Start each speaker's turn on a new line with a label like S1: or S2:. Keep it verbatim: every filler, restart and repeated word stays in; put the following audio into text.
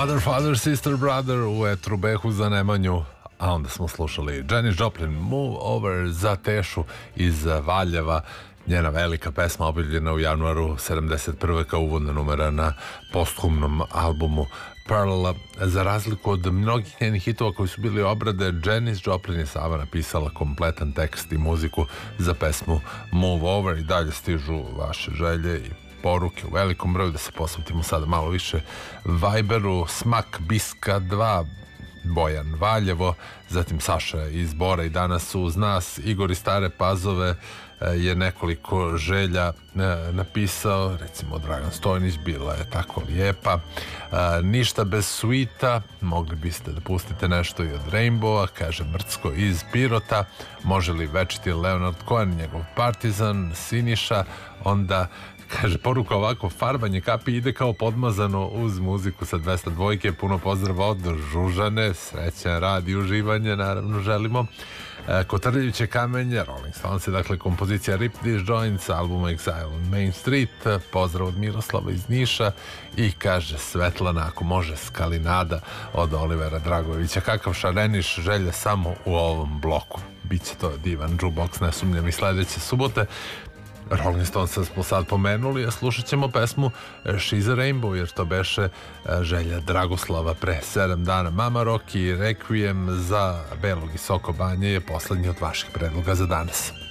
S1: Mother, Father, Sister, Brother u etru Behu za Nemanju, a onda smo slušali Janis Joplin, Move Over za Tešu iz Valjeva, njena velika pesma objavljena u januaru sedamdeset prve kao uvodna numera na posthumnom albumu Pearl. Za razliku od mnogih njenih hitova koji su bili obrade, Janis Joplin je sama napisala kompletan tekst i muziku za pesmu Move Over. I dalje stižu vaše želje i poruke u velikom broju, da se posvetimo sada malo više Viberu. Smak Biska dva, Bojan Valjevo, zatim Saša iz Bora i danas su uz nas. Igor iz Stare Pazove je nekoliko želja napisao, recimo Dragan Stojnić, bila je tako lijepa. Ništa bez suita, mogli biste da pustite nešto i od Rainbowa, kaže Mrcko iz Pirota. Može li večiti Leonard Cohen, njegov Partizan, Siniša. Onda kaže poruka ovako: farbanje kapi ide kao podmazano uz muziku sa dvesta dvojke. Puno pozdrava od Žužane, srećan rad i uživanje naravno želimo. Kotrljeviće kamenje, Rolling Stones, dakle kompozicija Rip These Joints, albuma Exile on Main Street. Pozdrav od Miroslava iz Niša. I kaže Svetlana, ako može Skalinada od Olivera Dragovića. Kakav šareniš, želje samo u ovom bloku. Biće to divan jukebox, ne sumnjam, i sledeće subote. Rolling Stones smo sad pomenuli, a slušat ćemo pesmu She's a Rainbow, jer to beše želja Dragoslava pre sedam dana. Mama Rock i Requiem za Belog i Soko Banje je poslednji od vaših predloga za danas.